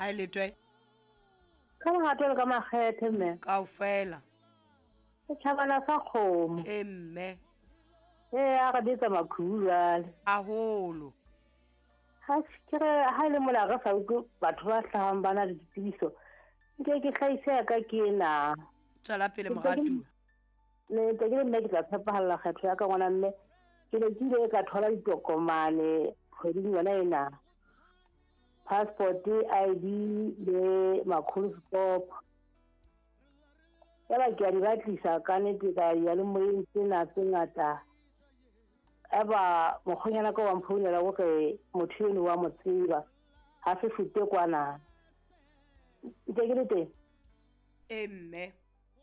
ha e letwe ka lerato le ka makgethe mme kaofela setšhabana sa kgomo mme a ga betsa makhubu jale haholo ha e le mola re sa utlwe batho ba hlagang ba na le ditsebiso nke ke tlhaise ka ke ena tswela pele moratuwa ne ke le nna ke tla tshepahala kgetho ya ka ngwana mme ke ne ke ile ka thola ditokomane kgweding yona ena passport ID le makhulu stop ya ba ke a di batlisa ka nnete ka ya le moyeng tsena tse ngata eba mokgonyana ka wa mphounela gore motho eno wa mo tseba ha se fute kwana ntse ke le teng mme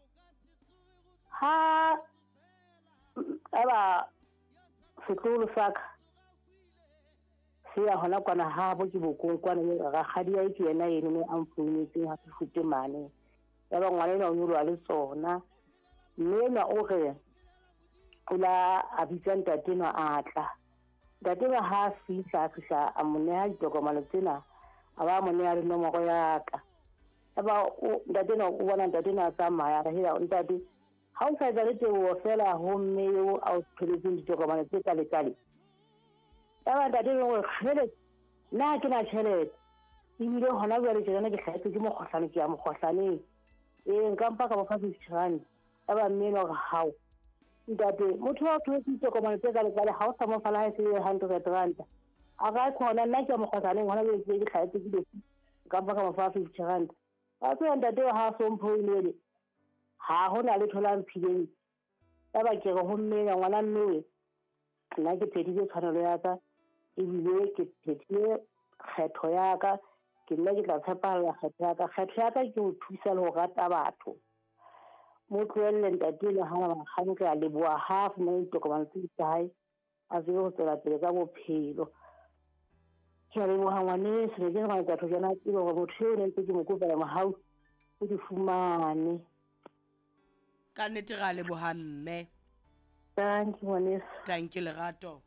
ha eba setloholo sa ka se ya hona kwana ha bo ke bokong kwana ga kgadi ya ke yena eno ne a mfounetseng ha se fute mane ya ba ngwana ena o nyolwa le tsona mme ena o re o la a bitsa ntateno a tla ntateno ha fihla a mo neha ditokomane tsena a ba mo neha le nomoro ya ka ya ba ntateno o bona ntateno a tsamaya ka hela ntate ha o sa etsa le tebo fela ho mme eo a o pheletseng ditokomane tse ka lekale ya ba ntateno o kgele nna ke na tšhelete ebile gona jwale tšhelana ke tlhaetse ke mokgohlane ke ya mokgohlaneng nka mpa ka mo fa 50 rand ya ba mme eno gore hao ntate motho wa pheletse ditokomane tse ka lekale ha o sa mo fala ha se 100 rand a ga khona nna ke ya mokgohlaneng gona jwale ke tlhaetse ke le nka mpa ka mo fa 50 rand a tsaya ntate ha so mphoinele ha hona le thola mphileng ya ba ke re ho mmena ngwana mme nna ke phedile tshwanelo ya ka ebile ke phedile kgetho ya ka ke nna ke tla tshepahala kgetho ya ka ke ho thusa le ho rata batho mo tlohelle ntate le hana hantle a leboha ha fumane ditokomane tse tsa hae a tsebe ho tswela pele ka bophelo ke a leboha ngwane se ne ke ngwana tla thokana tsebe gore motho eo ne ntse ke mo kopela mohau o di fumane ka nnete ga leboha mme tanki ngwaneso tanki lerato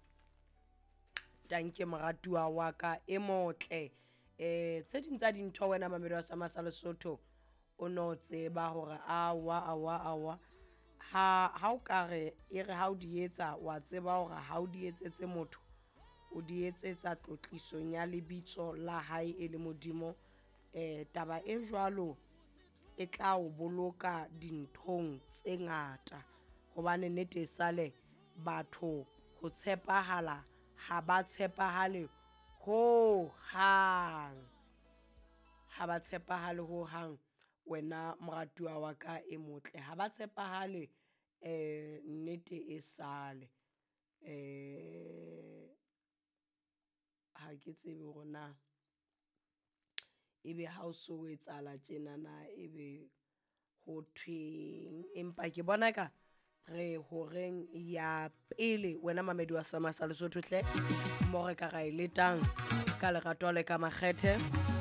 tanki moratuwa wa ka e motle tse ding tsa dintho wena mamedi wa Sama sa Lesotho o no tseba gore awa ha o ka re e re ha o di etsa wa tseba gore ha o di etsetse motho o di etsetsa tlotlisong ya lebitso la hae e le modimo taba e jwalo e tla o boloka dinthong tse ngata gobane nnete sale batho go tshepahala ha ba tshepahale ho hang wena moratuwa wa ka e motle ha ba tshepahale nnete e sale ha ke tsebe gona ebe ha o so etsala tjena na ebe ho thweng empa ke bona ka re horeng ya pele wena mamedi wa Sama sa Lesotho tle mo re ka ga e letang ka lerato le ka makgethe